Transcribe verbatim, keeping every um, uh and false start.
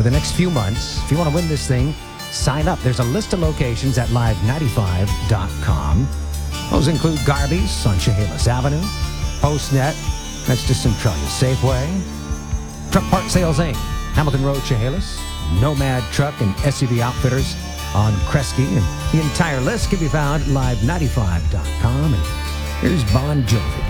over the next few months. If you want to win this thing, sign up. There's a list of locations at live ninety-five dot com. Those include Garby's on Chehalis Avenue, PostNet, that's just Centralia Safeway, Truck Part Sales Incorporated, Hamilton Road, Chehalis, Nomad Truck and S U V Outfitters on Kresge, and the entire list can be found at live ninety-five dot com. And here's Bon Jovi.